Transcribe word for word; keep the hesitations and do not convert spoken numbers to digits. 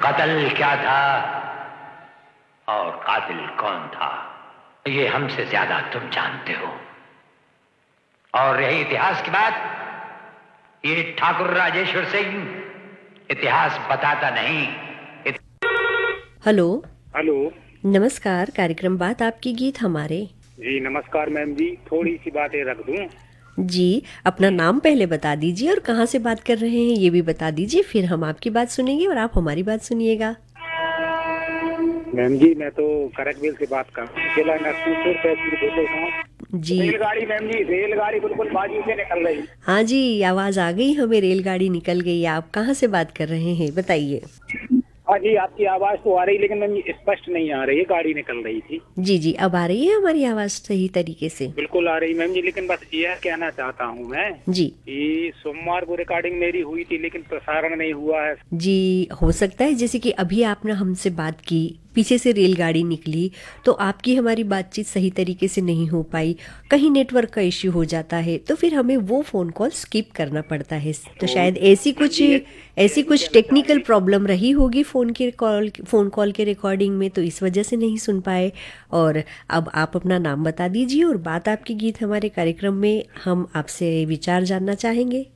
कत्ल क्या था और कातिल कौन था, ये हमसे ज्यादा तुम जानते हो। और रही इतिहास की बात, ये ठाकुर राजेश्वर सिंह इतिहास बताता नहीं। इत... हेलो। हेलो। नमस्कार, कार्यक्रम बात आपकी गीत हमारे। जी नमस्कार मैम जी, थोड़ी सी बातें रख दूं। जी, अपना नाम पहले बता दीजिए और कहाँ से बात कर रहे हैं ये भी बता दीजिए, फिर हम आपकी बात सुनेंगे और आप हमारी बात सुनिएगा। मैम जी मैं तो करकवेल से बात कर रहा हूँ, जिला नरसिंहपुर तहसील भूतोगांव। जी रेलगाड़ी मैम जी, रेलगाड़ी बिल्कुल बाजू से निकल रही। हाँ जी, आवाज़ आ गई हमें, रेलगाड़ी निकल गई। आप कहाँ से बात कर रहे हैं बताइए। हाँ जी, आपकी आवाज तो आ रही लेकिन मैम जी स्पष्ट नहीं आ रही है, गाड़ी निकल रही थी। जी जी, अब आ रही है हमारी आवाज़ सही तरीके से? बिल्कुल आ रही मैम जी, लेकिन बस यह कहना चाहता हूँ मैं जी कि सोमवार को रिकॉर्डिंग मेरी हुई थी लेकिन प्रसारण नहीं हुआ है। जी, हो सकता है जैसे कि अभी आपने हमसे बात की, पीछे से रेलगाड़ी निकली तो आपकी हमारी बातचीत सही तरीके से नहीं हो पाई, कहीं नेटवर्क का इश्यू हो जाता है तो फिर हमें वो फ़ोन कॉल स्किप करना पड़ता है। तो शायद ऐसी कुछ ऐसी कुछ टेक्निकल प्रॉब्लम रही होगी फ़ोन के कॉल फ़ोन कॉल के रिकॉर्डिंग में, तो इस वजह से नहीं सुन पाए। और अब आप अपना नाम बता दीजिए और बात आपकी गीत हमारे कार्यक्रम में हम आपसे विचार जानना चाहेंगे।